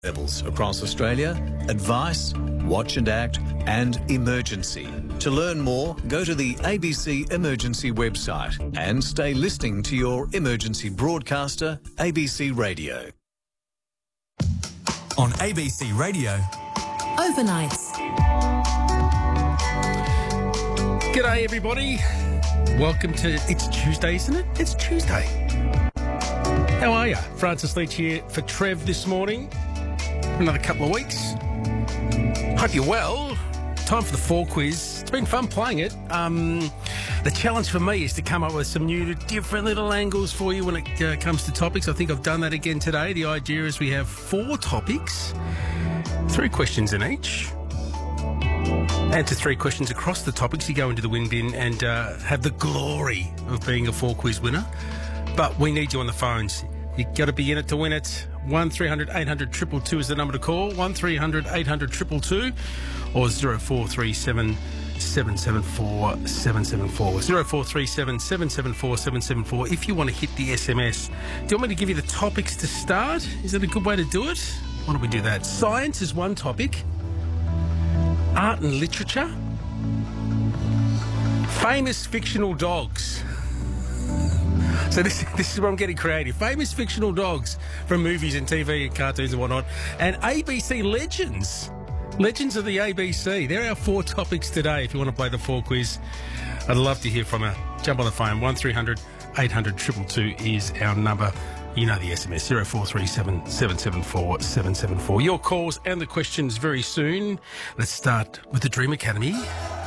levels across Australia, advice, watch and act, and emergency. To learn more, go to the ABC Emergency website and stay listening to your emergency broadcaster, ABC Radio. On ABC Radio, Overnights. G'day, everybody. Welcome to... It's Tuesday, isn't it? It's Tuesday. How are you? Francis Leach here for Trev this morning. Another couple of weeks. Hope you're well. Time for the 4 quiz. It's been fun playing it. The challenge for me is to come up with some new, different little angles for you when it comes to topics. I think I've done that again today. The idea is we have 4 topics, 3 questions in each. Answer 3 questions across the topics. You go into the win bin and have the glory of being a 4 quiz winner. But we need you on the phones. You've got to be in it to win it. 1300 800 222 is the number to call. 1300 800 222 or 0437 774 774. 0437 774 774 if you want to hit the SMS. Do you want me to give you the topics to start? Is that a good way to do it? Why don't we do that? Science is one topic. Art and literature. Famous fictional dogs. So this is where I'm getting creative. Famous fictional dogs from movies and TV and cartoons and whatnot. And ABC legends. Legends of the ABC. They're our 4 topics today if you want to play the 4 quiz. I'd love to hear from you. Jump on the phone. 1300 800 222 is our number. You know the SMS. 0437 774 774. Your calls and the questions very soon. Let's start with the Dream Academy.